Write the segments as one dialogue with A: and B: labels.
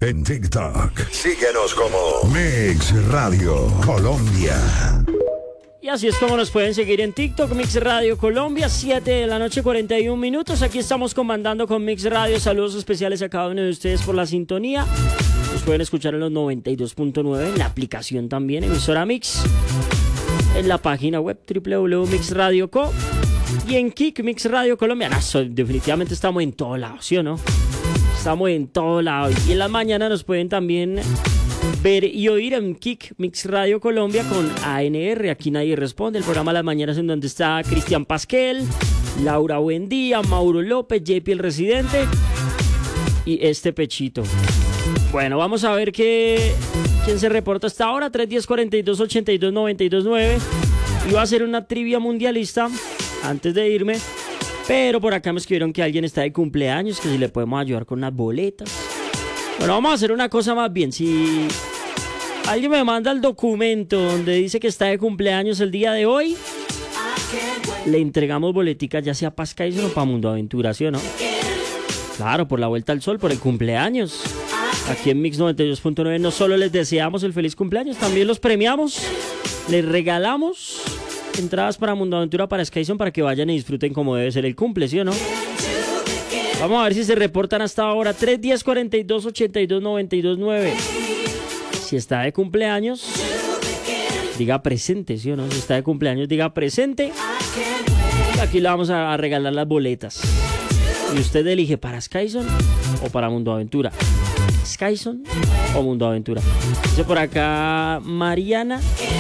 A: En TikTok, síguenos como Mix Radio Colombia.
B: Y así es como nos pueden seguir en TikTok, Mix Radio Colombia, 7 de la noche, 41 minutos. Aquí estamos comandando con Mix Radio. Saludos especiales a cada uno de ustedes por la sintonía. Nos pueden escuchar en los 92.9, en la aplicación también, emisora Mix, en la página web www.mixradio.co y en Kik Mix Radio Colombia. Definitivamente estamos en todo lado, ¿sí o no? Estamos en todo lado. Y en la mañana nos pueden también ver y oír en Kik Mix Radio Colombia con ANR, Aquí Nadie Responde, el programa de las mañanas en donde está Cristian Pasquel, Laura Buendía, Mauro López, JP el Residente y este Pechito. Bueno, vamos a ver quién se reporta hasta ahora. 310-42-82-92-9. Iba a hacer una trivia mundialista antes de irme, pero por acá me escribieron que alguien está de cumpleaños, que si le podemos ayudar con unas boletas. Bueno, vamos a hacer una cosa más bien. Si alguien me manda el documento donde dice que está de cumpleaños el día de hoy, le entregamos boleticas, ya sea para Skyzone o para Mundo Aventura, ¿sí o no? Claro, por la vuelta al sol, por el cumpleaños. Aquí en Mix 92.9 no solo les deseamos el feliz cumpleaños, también los premiamos, les regalamos entradas para Mundo Aventura, para Skyzone, para que vayan y disfruten como debe ser el cumple, ¿sí o no? Vamos a ver si se reportan hasta ahora. 310-42-82-92-9. Si está de cumpleaños, diga presente, ¿sí o no? Si está de cumpleaños, diga presente. Y aquí le vamos a regalar las boletas. Y usted elige para Skyzone o para Mundo Aventura. Skyzone o Mundo Aventura. Dice por acá Mariana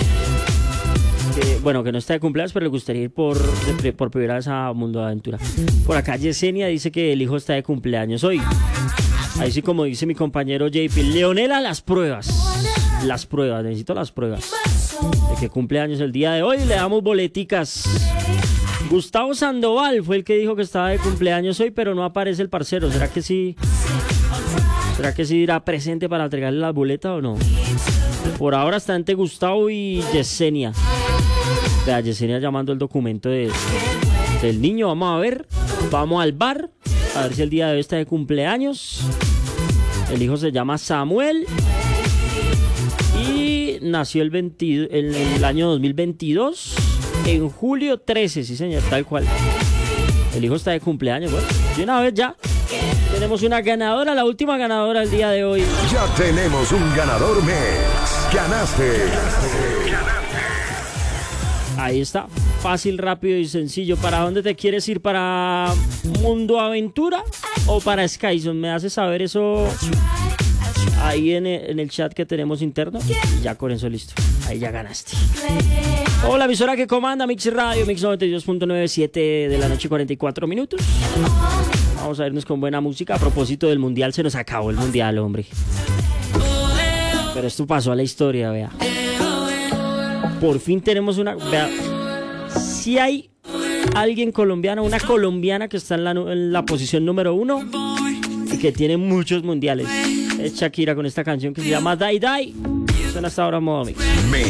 B: que no está de cumpleaños, pero le gustaría ir por primera vez a Mundo Aventura. Por acá Yesenia dice que el hijo está de cumpleaños hoy. Ahí sí, como dice mi compañero JP, Leonela, las pruebas, necesito las pruebas de que cumpleaños el día de hoy. Le damos boleticas. Gustavo Sandoval fue el que dijo que estaba de cumpleaños hoy, pero no aparece el parcero. ¿Será que sí irá presente para entregarle las boletas o no? Por ahora está entre Gustavo y Yesenia. Vea, Yesenia llamando el documento del niño. Vamos a ver. Vamos al bar a ver si el día de hoy está de cumpleaños. El hijo se llama Samuel y nació en el año 2022, en julio 13, sí señor, tal cual. El hijo está de cumpleaños. Bueno, de una vez ya tenemos una ganadora, la última ganadora el día de hoy.
A: Ya tenemos un ganador, Mix. Ganaste.
B: Ahí está, fácil, rápido y sencillo. ¿Para dónde te quieres ir? ¿Para Mundo Aventura o para Skyzone? Me haces saber eso ahí en el chat que tenemos interno. Y ya con eso listo, ahí ya ganaste. Hola, emisora que comanda Mix Radio, Mix 92.9, 7 de la noche, 44 minutos. Vamos a irnos con buena música. A propósito del mundial, se nos acabó el mundial, hombre. Pero esto pasó a la historia, vea. Por fin tenemos vea, si hay alguien colombiano, una colombiana que está en la posición número 1 y que tiene muchos mundiales, es Shakira con esta canción que se llama Die Die. Suena hasta ahora modo Mix.